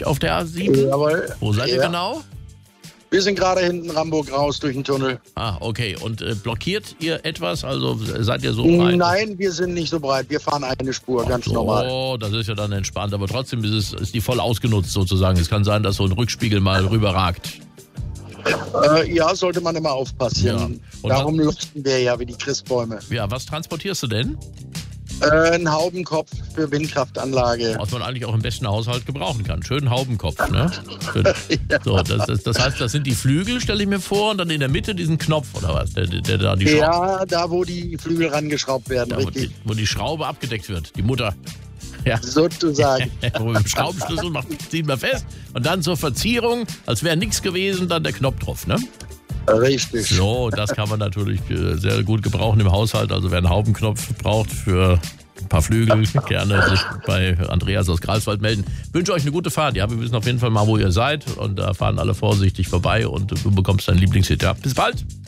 richtig auf der A7? Jawohl. Wo seid ihr genau? Wir sind gerade hinten Ramburg raus durch den Tunnel. Ah, okay. Und blockiert ihr etwas? Also seid ihr so breit? Nein, wir sind nicht so breit. Wir fahren eine Spur, ganz normal. Oh, das ist ja dann entspannt. Aber trotzdem ist die voll ausgenutzt sozusagen. Es kann sein, dass so ein Rückspiegel mal rüberragt. Ja, sollte man immer aufpassen. Ja. Und darum luften wir ja wie die Christbäume. Ja, was transportierst du denn? Ein Haubenkopf für Windkraftanlage. Was man eigentlich auch im besten Haushalt gebrauchen kann. Schönen Haubenkopf, ne? Ja. So, das heißt, das sind die Flügel, stelle ich mir vor, und dann in der Mitte diesen Knopf, oder was? Der da die Schraube, Ja, da wo die Flügel rangeschraubt werden, ja, richtig. wo die Schraube abgedeckt wird, die Mutter. Ja. Sozusagen. Mit dem Schraubenschlüssel ziehen wir fest und dann zur Verzierung, als wäre nichts gewesen, dann der Knopf drauf, ne? Richtig. So, das kann man natürlich sehr gut gebrauchen im Haushalt. Also wer einen Haubenknopf braucht für ein paar Flügel, gerne sich bei Andreas aus Greifswald melden. Ich wünsche euch eine gute Fahrt. Ja, wir wissen auf jeden Fall mal, wo ihr seid, und da fahren alle vorsichtig vorbei und du bekommst deinen Lieblingshit. Ja, bis bald.